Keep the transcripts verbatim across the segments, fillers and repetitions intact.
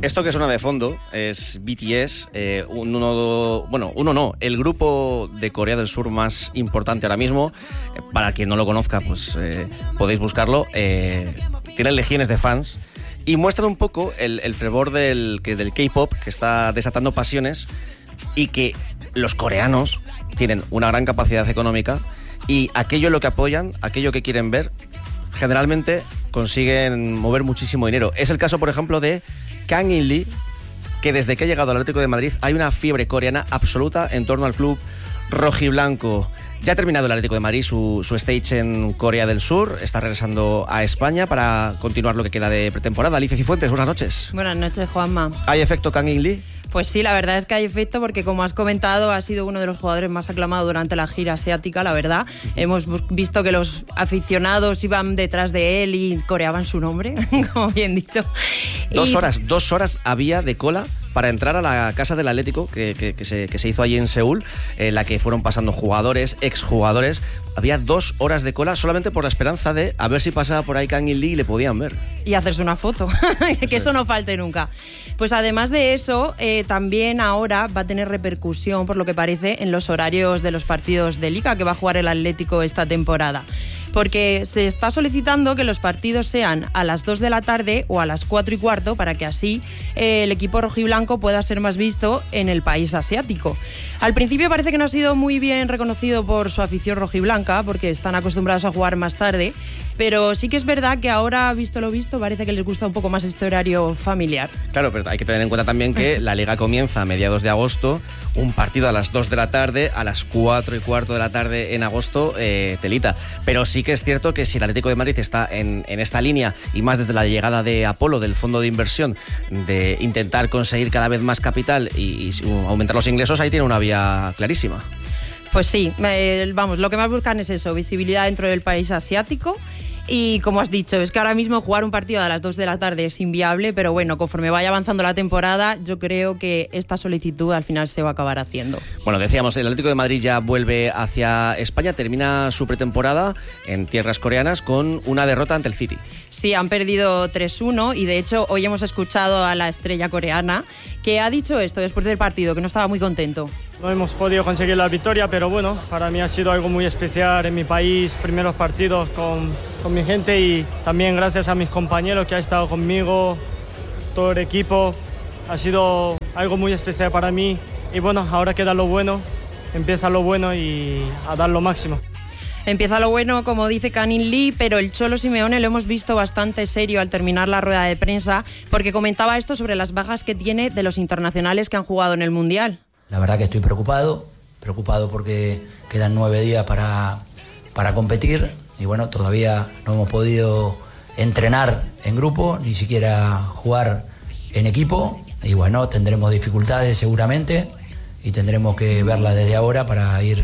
Esto que suena de fondo es B T S, eh, uno, bueno, uno no, el grupo de Corea del Sur más importante ahora mismo. Eh, para quien no lo conozca, pues eh, podéis buscarlo. Eh, tienen legiones de fans y muestran un poco el, el fervor del, que, del K-pop, que está desatando pasiones, y que los coreanos tienen una gran capacidad económica y aquello en lo que apoyan, aquello que quieren ver, generalmente consiguen mover muchísimo dinero. Es el caso, por ejemplo, de Kang In Lee, que desde que ha llegado al Atlético de Madrid hay una fiebre coreana absoluta en torno al club rojiblanco. Ya ha terminado el Atlético de Madrid su, su stage en Corea del Sur, está regresando a España para continuar lo que queda de pretemporada. Alicia Cifuentes, buenas noches. Buenas noches, Juanma. ¿Hay efecto Kang In Lee? Pues sí, la verdad es que hay efecto porque, como has comentado, ha sido uno de los jugadores más aclamados durante la gira asiática, la verdad. Hemos visto que los aficionados iban detrás de él y coreaban su nombre, como bien dicho. Dos y... horas, dos horas había de cola para entrar a la casa del Atlético que, que, que, se, que se hizo allí en Seúl, en la que fueron pasando jugadores, exjugadores. Había dos horas de cola solamente por la esperanza de a ver si pasaba por ahí Kang In Lee y le podían ver. Y hacerse una foto, que eso, eso no falte nunca. Pues además de eso, eh, también ahora va a tener repercusión, por lo que parece, en los horarios de los partidos de Liga que va a jugar el Atlético esta temporada. Porque se está solicitando que los partidos sean a las dos de la tarde o a las cuatro y cuarto para que así eh, el equipo rojiblanco pueda ser más visto en el país asiático. Al principio parece que no ha sido muy bien reconocido por su afición rojiblanca porque están acostumbrados a jugar más tarde, pero sí que es verdad que ahora, visto lo visto, parece que les gusta un poco más este horario familiar. Claro, pero hay que tener en cuenta también que la Liga comienza a mediados de agosto, un partido a las dos de la tarde, a las cuatro y cuarto de la tarde en agosto, eh, telita. Pero sí que es cierto que si el Atlético de Madrid está en, en esta línea, y más desde la llegada de Apolo, del fondo de inversión, de intentar conseguir cada vez más capital y, y aumentar los ingresos, ahí tiene una vía clarísima. Pues sí, eh, vamos, lo que más buscan es eso, visibilidad dentro del país asiático. Y como has dicho, es que ahora mismo jugar un partido a las dos de la tarde es inviable, pero bueno, conforme vaya avanzando la temporada, yo creo que esta solicitud al final se va a acabar haciendo. Bueno, decíamos, el Atlético de Madrid ya vuelve hacia España, termina su pretemporada en tierras coreanas con una derrota ante el City. Sí, han perdido tres uno y de hecho hoy hemos escuchado a la estrella coreana que ha dicho esto después del partido, que no estaba muy contento. No hemos podido conseguir la victoria, pero bueno, para mí ha sido algo muy especial en mi país, primeros partidos con, con mi gente y también gracias a mis compañeros que han estado conmigo, todo el equipo. Ha sido algo muy especial para mí y bueno, ahora queda lo bueno, empieza lo bueno y a dar lo máximo. Empieza lo bueno, como dice Kang In Lee, pero el Cholo Simeone lo hemos visto bastante serio al terminar la rueda de prensa porque comentaba esto sobre las bajas que tiene de los internacionales que han jugado en el Mundial. La verdad que estoy preocupado, preocupado porque quedan nueve días para, para competir y bueno, todavía no hemos podido entrenar en grupo, ni siquiera jugar en equipo y bueno, tendremos dificultades seguramente y tendremos que verlas desde ahora para ir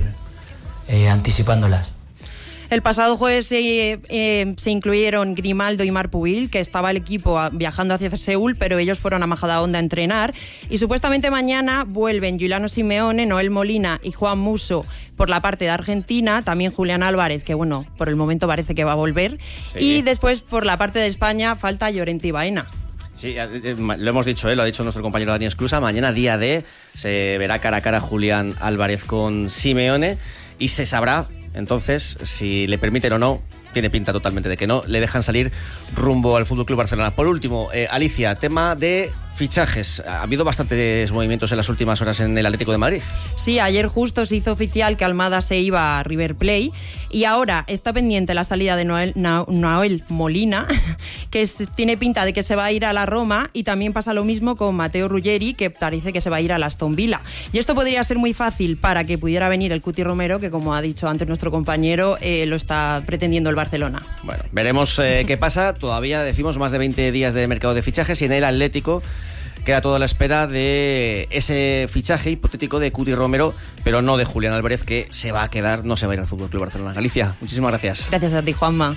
eh, anticipándolas. El pasado jueves se, eh, se incluyeron Grimaldo y Marpubil, que estaba el equipo viajando hacia Seúl, pero ellos fueron a Majadahonda a entrenar. Y supuestamente mañana vuelven Giuliano Simeone, Noel Molina y Juan Musso por la parte de Argentina, también Julián Álvarez, que bueno, por el momento parece que va a volver. Sí. Y después por la parte de España falta Llorente Baena. Sí, lo hemos dicho, ¿eh? Lo ha dicho nuestro compañero Dani Esclusa. Mañana, día D, se verá cara a cara Julián Álvarez con Simeone y se sabrá entonces si le permiten o no. Tiene pinta totalmente de que no, le dejan salir rumbo al F C Barcelona. Por último, eh, Alicia, tema de fichajes. Ha habido bastantes movimientos en las últimas horas en el Atlético de Madrid. Sí, ayer justo se hizo oficial que Almada se iba a River Plate y ahora está pendiente la salida de Noel, Noel Molina, que es, tiene pinta de que se va a ir a la Roma, y también pasa lo mismo con Matteo Ruggeri, que parece que se va a ir al Aston Villa. Y esto podría ser muy fácil para que pudiera venir el Cuti Romero, que como ha dicho antes nuestro compañero, eh, lo está pretendiendo el Barcelona. Bueno, veremos eh, qué pasa. Todavía decimos más de veinte días de mercado de fichajes y en el Atlético queda toda la espera de ese fichaje hipotético de Cuti Romero, pero no de Julián Álvarez, que se va a quedar, no se va a ir al F C Barcelona. Alicia, muchísimas gracias. Gracias a ti, Juanma.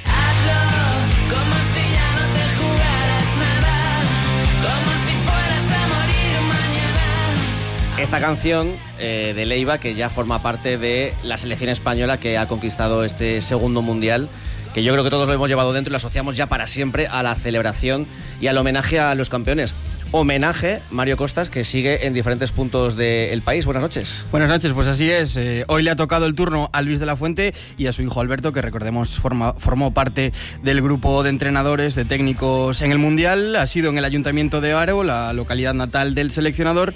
Esta canción eh, de Leiva, que ya forma parte de la selección española que ha conquistado este segundo mundial, que yo creo que todos lo hemos llevado dentro y lo asociamos ya para siempre a la celebración y al homenaje a los campeones. homenaje, Mario Costas, que sigue en diferentes puntos del país. Buenas noches. Buenas noches, pues así es. Eh, hoy le ha tocado el turno a Luis de la Fuente y a su hijo Alberto, que recordemos forma, formó parte del grupo de entrenadores, de técnicos en el Mundial. Ha sido en el Ayuntamiento de Haro, la localidad natal del seleccionador.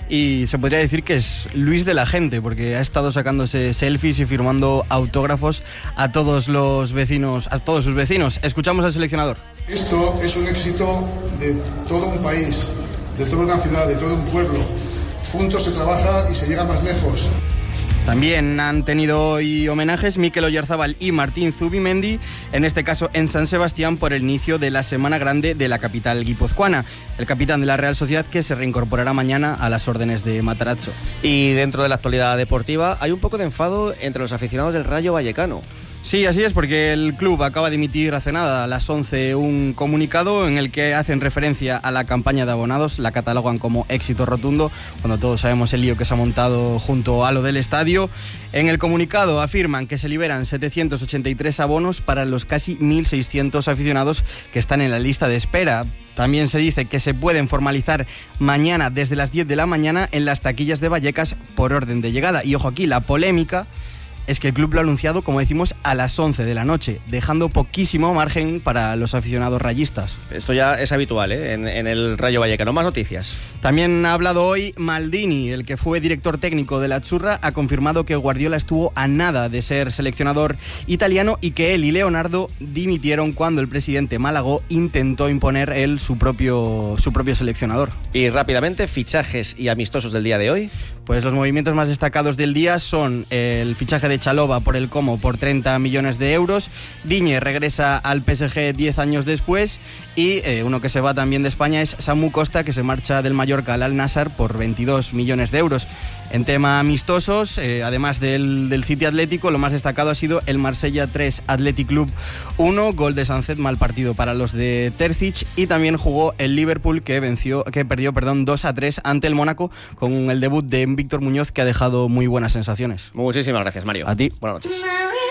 Y se podría decir que es Luis de la gente, porque ha estado sacándose selfies y firmando autógrafos a todos los vecinos, a todos sus vecinos. Escuchamos al seleccionador. Esto es un éxito de todo un país, de toda una ciudad, de todo un pueblo. Juntos se trabaja y se llega más lejos. También han tenido hoy homenajes Mikel Oyarzábal y Martín Zubimendi, en este caso en San Sebastián, por el inicio de la Semana Grande de la capital guipuzcoana. El capitán de la Real Sociedad, que se reincorporará mañana a las órdenes de Matarazzo. Y dentro de la actualidad deportiva hay un poco de enfado entre los aficionados del Rayo Vallecano. Sí, así es, porque el club acaba de emitir hace nada, a las once, un comunicado en el que hacen referencia a la campaña de abonados, la catalogan como éxito rotundo, cuando todos sabemos el lío que se ha montado junto a lo del estadio. En el comunicado afirman que se liberan setecientos ochenta y tres abonos para los casi mil seiscientos aficionados que están en la lista de espera. También se dice que se pueden formalizar mañana desde las diez de la mañana en las taquillas de Vallecas por orden de llegada. Y ojo aquí, la polémica es que el club lo ha anunciado, como decimos, a las once de la noche, dejando poquísimo margen para los aficionados rayistas. Esto ya es habitual, ¿eh? en, en el Rayo Vallecano. Más noticias. También ha hablado hoy Maldini, el que fue director técnico de la Azzurra, ha confirmado que Guardiola estuvo a nada de ser seleccionador italiano y que él y Leonardo dimitieron cuando el presidente Malagó intentó imponer él su propio, su propio seleccionador. Y rápidamente, fichajes y amistosos del día de hoy. Pues los movimientos más destacados del día son el fichaje de Chalobah por el Como por treinta millones de euros. Digne regresa al P S G diez años después. Y eh, uno que se va también de España es Samu Costa, que se marcha del Mallorca al Al-Nassr por veintidós millones de euros. En tema amistosos, eh, además del, del City Atlético, lo más destacado ha sido el Marsella tres Athletic Club uno, gol de Sancet, mal partido para los de Terzic, y también jugó el Liverpool, que venció, que perdió perdón, dos a tres ante el Mónaco, con el debut de Víctor Muñoz, que ha dejado muy buenas sensaciones. Muchísimas gracias, Mario. A ti. Buenas noches.